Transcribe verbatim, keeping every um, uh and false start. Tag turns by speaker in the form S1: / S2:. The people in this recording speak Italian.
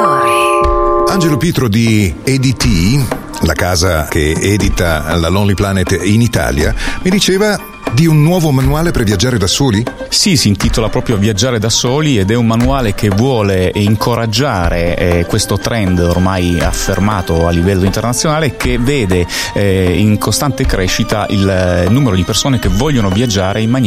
S1: Story.
S2: Angelo Pietro di E D T, la casa che edita la Lonely Planet in Italia, mi diceva di un nuovo manuale per viaggiare da soli?
S3: Sì, si intitola proprio Viaggiare da soli ed è un manuale che vuole incoraggiare eh, questo trend ormai affermato a livello internazionale, che vede eh, in costante crescita il numero di persone che vogliono viaggiare in maniera